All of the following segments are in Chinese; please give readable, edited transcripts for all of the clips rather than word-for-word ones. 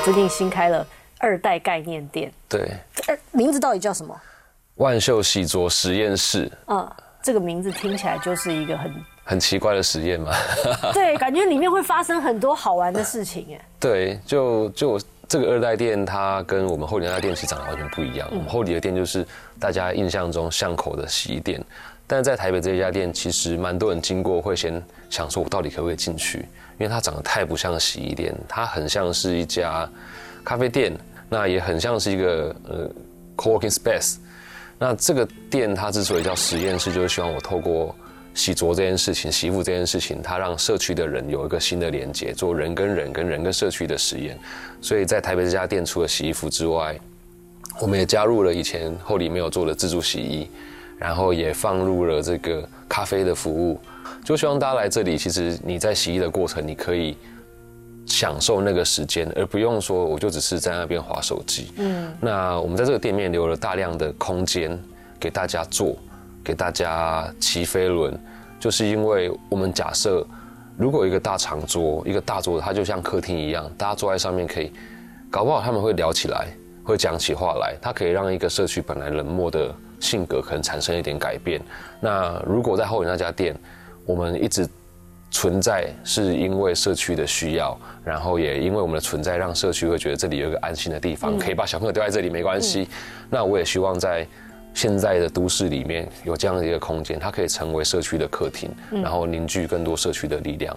最近新开了2代概念店， 对， 名字到底叫什么？ 万秀洗濯实验室。 这个名字听起来就是一个很奇怪的实验嘛。 对，感觉里面会发生很多好玩的事情哎。 对，就这个2代店，它跟我们后里那家店其实长得完全不一样。我们后里的店就是大家印象中巷口的洗衣店，但是在台北这一家店，其实蛮多人经过会先想说，我到底可不可以进去？因为它长得太不像洗衣店，它很像是一家咖啡店，那也很像是一个coworking space。那这个店它之所以叫实验室，就是希望我透过洗濯这件事情、洗衣服这件事情，它让社区的人有一个新的连接，做人跟人、跟人跟社区的实验。所以在台北这家店，除了洗衣服之外，我们也加入了以前后里没有做的自助洗衣，然后也放入了这个咖啡的服务，就希望大家来这里，其实你在洗衣的过程，你可以享受那个时间，而不用说我就只是在那边滑手机。那我们在这个店面留了大量的空间给大家坐，给大家骑飞轮，就是因为我们假设，如果一个大长桌，一个大桌子，它就像客厅一样，大家坐在上面可以，搞不好他们会聊起来，会讲起话来，它可以让一个社区本来冷漠的性格可能产生一点改变。那如果在后里那家店，我们一直存在是因为社区的需要，然后也因为我们的存在，让社区会觉得这里有一个安心的地方，可以把小朋友丢在这里没关系。那我也希望在现在的都市里面有这样的一个空间，它可以成为社区的客厅，然后凝聚更多社区的力量。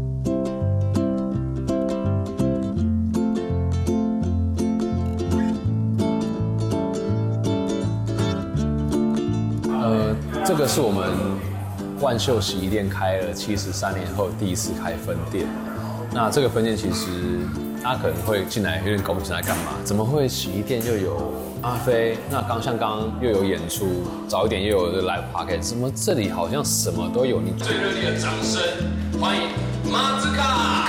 这个是我们万秀洗衣店开了73年后第一次开分店。那这个分店其实大家可能会进来有点搞不清来干嘛，怎么会洗衣店又有阿飞？那刚刚又有演出，早一点又有这 live podcast， 怎么这里好像什么都有？你最热烈的掌声欢迎马兹卡！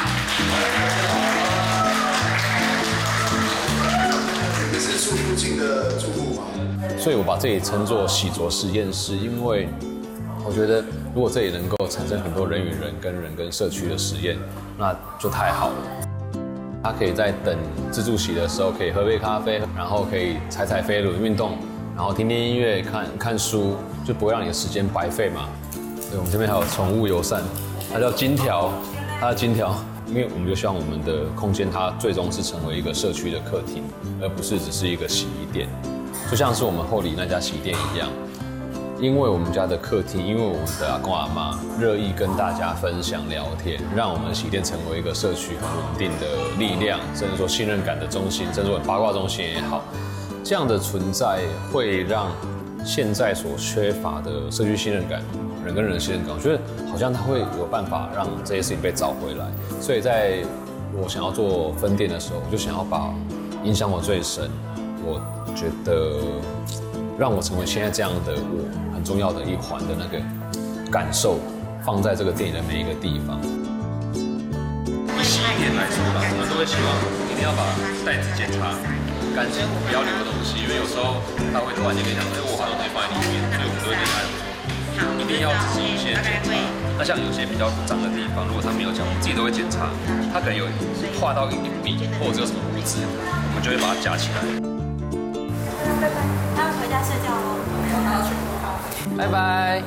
这是住附近的住户吗？ 所以我把这里称作洗濯实验室，因为我觉得如果这里能够产生很多人与人跟社区的实验，那就太好了。他可以在等自助洗的时候，可以喝杯咖啡，然后可以踩飞轮运动，然后听听音乐、看书，就不会让你的时间白费嘛。对，我们这边还有宠物友善，它叫金条，因为我们就希望我们的空间它最终是成为一个社区的客厅，而不是只是一个洗衣店。就像是我们后里那家洗衣店一样，因为我们家的客厅，因为我们的阿公阿嬷乐意跟大家分享聊天，让我们的洗衣店成为一个社区很稳定的力量，甚至说信任感的中心，甚至说八卦中心也好。这样的存在会让现在所缺乏的社区信任感、人跟人的信任感，我觉得好像它会有办法让这些事情被找回来。所以在我想要做分店的时候，我就想要把影响我最深，我觉得让我成为现在这样的我很重要的一环的那个感受，放在这个店里的每一个地方。 以洗衣店来说啦，我们都会希望一定要把袋子检查干净，不要留东西，因为有时候他会突然间跟你讲，我把东西放在里面，所以我们都会跟他说，一定要仔细先检查。那像有些比较脏的地方，如果他没有讲，我们自己都会检查，他可能有画到一笔或者有什么污渍，我们就会把它夹起来。 拜拜，他要回家睡觉喽。我要去喝咖啡。 拜拜。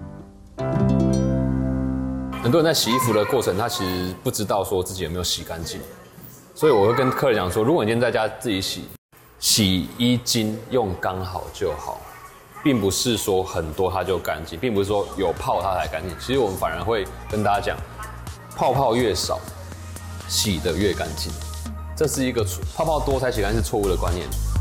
很多人在洗衣服的过程，他其实不知道说自己有没有洗干净，所以我会跟客人讲说，如果你今天在家自己洗，洗衣精用刚好就好，并不是说很多它就干净，并不是说有泡它才干净。其实我们反而会跟大家讲，泡越少，洗得越干净。这是一个泡多才洗干净是错误的观念。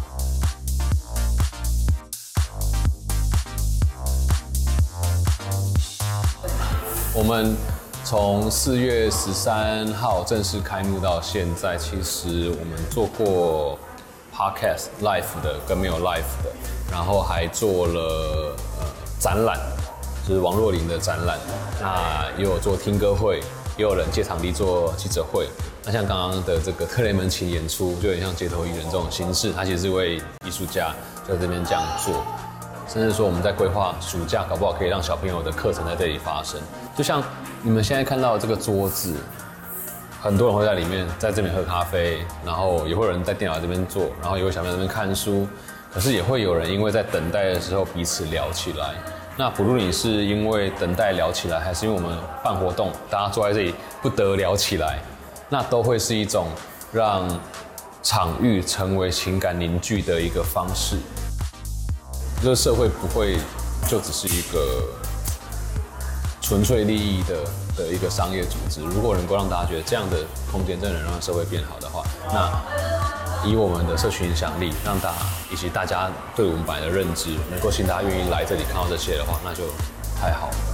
我们从4月13号正式开幕到现在，其实我们做过 podcast live 的跟没有 live 的，然后还做了展览，就是王若琳的展览。那也有做听歌会，也有人借场地做记者会。那像刚刚的这个特雷门琴演出，就有点像街头艺人这种形式，他其实是一位艺术家在这边这样做。甚至说我们在规划暑假，搞不好可以让小朋友的课程在这里发生。就像你们现在看到的这个桌子， 很多人会在里面，在这边喝咖啡，然后也会有人在电脑这边坐，然后也会小朋友在这边看书。可是也会有人因为在等待的时候彼此聊起来。那不论你是因为等待聊起来，还是因为我们办活动，大家坐在这里不得聊起来，那都会是一种让场域成为情感凝聚的一个方式。这个社会不会就只是一个纯粹利益的一个商业组织。如果能够让大家觉得这样的空间真的能让社会变好的话，那以我们的社群影响力，让大家以及大家对我们本来的认知，能够吸引大家愿意来这里看到这些的话，那就太好了。